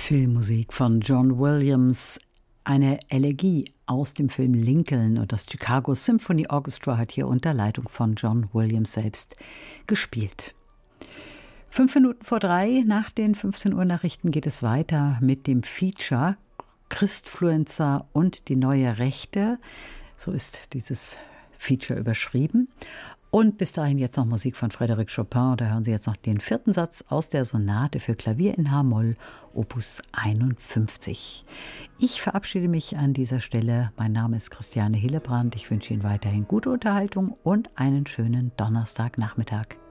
Filmmusik von John Williams, eine Elegie aus dem Film Lincoln, und das Chicago Symphony Orchestra hat hier unter Leitung von John Williams selbst gespielt. 3:05 nach den 15 Uhr Nachrichten geht es weiter mit dem Feature Christfluencer und die neue Rechte. So ist dieses Feature überschrieben. Und bis dahin jetzt noch Musik von Frédéric Chopin. Da hören Sie jetzt noch den 4. Satz aus der Sonate für Klavier in H-Moll, Opus 51. Ich verabschiede mich an dieser Stelle. Mein Name ist Christiane Hillebrand. Ich wünsche Ihnen weiterhin gute Unterhaltung und einen schönen Donnerstagnachmittag.